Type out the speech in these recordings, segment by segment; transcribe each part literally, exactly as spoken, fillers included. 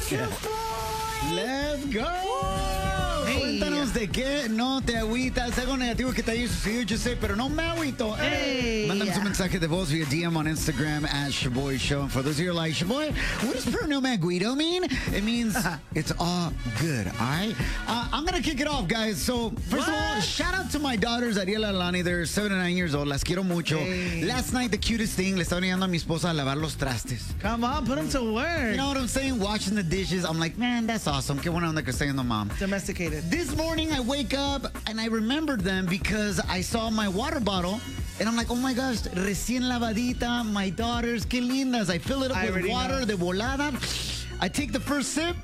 Let's go. Hey. Cuéntanos de qué no te agüitas, algo negativo que te haya sucedido, yo sé, pero no me agüito. Hey. Mándanos un mensaje de voz via D M on Instagram at Shaboy Show. And for those of you like, Shaboy, what does pero no me agüito mean? It means it's all good, all right? Uh, I'm going to kick it off, guys. So, first what? of all, shout out to my daughters, Ariela and Alani. They're seven and nine years old. Las quiero mucho. Hey. Last night, the cutest thing, le estaba enseñando a mi esposa a lavar los trastes. Come on, put them to work. You know what I'm saying? Washing the dishes. I'm like, man, that's awesome. Qué buena onda que está yendo, mom. Domesticated. This morning, I wake up and I remembered them because I saw my water bottle and I'm like, oh my gosh, recién lavadita, my daughters, qué lindas. I fill it up I with water know. de volada. I take the first sip.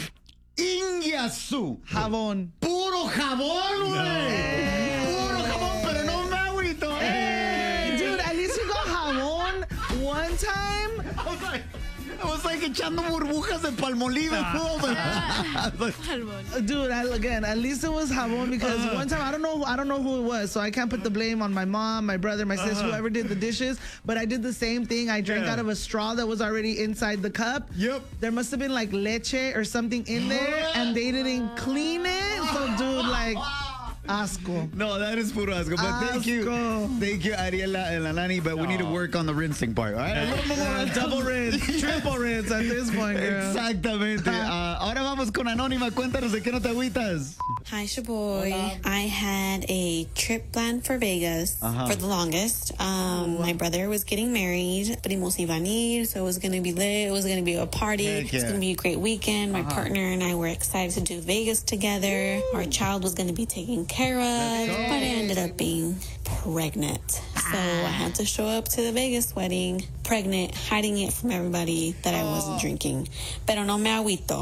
Inyasu. Jabón. Puro jabón, güey. No. Puro jabón, pero no me agüito. Hey, dude, at least you got jabón one time. I was like, I was like echando burbujas de Palmolive. Ah. Dude, I, again, at least it was jabón because uh-huh. one time I don't know, I don't know who it was, so I can't put the blame on my mom, my brother, my sister, uh-huh. whoever did the dishes. But I did the same thing. I drank yeah. out of a straw that was already inside the cup. Yep. There must have been like leche or something in there, and they didn't clean it. So, dude, like. Asco. No, that is puro asco. But asco. thank you. Thank you, Ariela and Alani. But no. we need to work on the rinsing part, all right? A little more. Uh, double rinse, triple rinse at this point, girl. Exactamente. Uh, ahora vamos con Anónima. Cuéntanos de qué no te agüitas. Hi, Shaboy. Hola. I had a trip planned for Vegas uh-huh. for the longest. Um, oh, wow. My brother was getting married. Primos iban a ir, so it was going to be lit. It was going to be a party. Heck yeah. It was going to be a great weekend. My uh-huh. partner and I were excited to do Vegas together. Woo. Our child was going to be taken care of, but I ended up being pregnant. So I had to show up to the Vegas wedding pregnant, hiding it from everybody that I wasn't drinking. Pero no me agüito.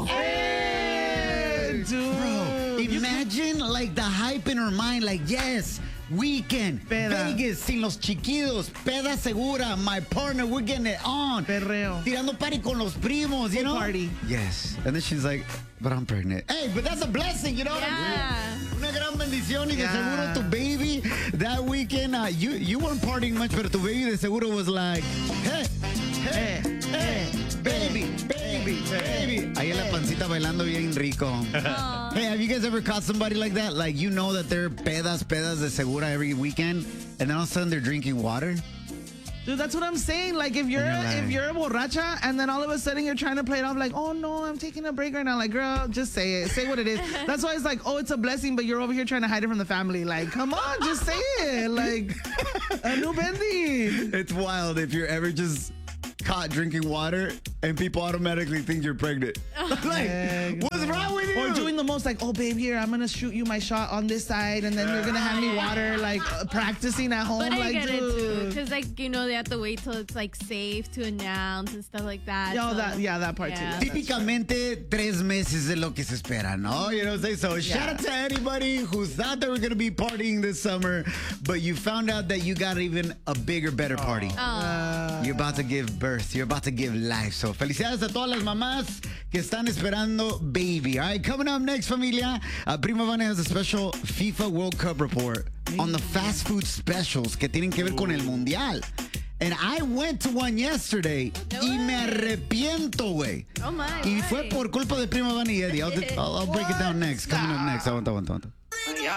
Hey, dude. Bro, imagine like the hype in her mind, like, yes, weekend, Peda. Vegas, sin los chiquitos, peda segura, my partner, we're getting it on. Perreo. Tirando party con los primos, you know? Party. Yes. And then she's like, but I'm pregnant. Hey, but that's a blessing, you know what yeah. I mean? Una gran bendición y de yeah. seguro tu baby that weekend, uh, you, you weren't partying much, pero tu baby de seguro was like, hey, hey, hey, hey baby, baby, baby. Ahí en la pancita bailando bien rico. Aww. Hey, have you guys ever caught somebody like that? Like, you know that they're pedas, pedas de segura every weekend, and then all of a sudden they're drinking water? Dude, that's what I'm saying. Like, if you're, you're if you're a borracha and then all of a sudden you're trying to play it off like, oh, no, I'm taking a break right now. Like, girl, just say it. Say what it is. That's why it's like, oh, it's a blessing, but you're over here trying to hide it from the family. Like, come on, just say it. Like, a new bendy. It's wild if you're ever just caught drinking water and people automatically think you're pregnant. Like, what's wrong with you? Or doing the most like, oh, babe, here, I'm going to shoot you my shot on this side and then you're going to hand me water, like uh, practicing at home. But I like, get dude. it too. Because, like, you know, they have to wait till it's, like, safe to announce and stuff like that. Yo, so, that yeah, that part yeah. too. Yeah, Típicamente, tres meses es lo que se espera, ¿no? You know what I'm saying? So, yeah. shout out to anybody who thought they were going to be partying this summer, but you found out that you got even a bigger, better party. Uh, You're about to give birth. You're about to give life. So, felicidades a todas las mamás que están esperando baby. All right, coming up next, familia, uh, Prima Vane has a special FIFA World Cup report on the fast food specials que tienen que ver con el Mundial. And I went to one yesterday no y way. me arrepiento, güey. Oh my. Y fue por culpa de Prima Vane y Eddie. I'll, I'll, I'll break it down next. Coming up next. Aguanta, aguanta, aguanta.